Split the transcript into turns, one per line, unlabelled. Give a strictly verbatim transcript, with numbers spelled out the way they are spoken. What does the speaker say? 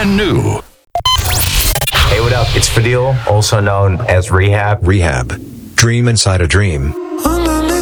brand new.
Hey, what up? It's Fadil, also known as Rehab.
Rehab. Dream inside a dream.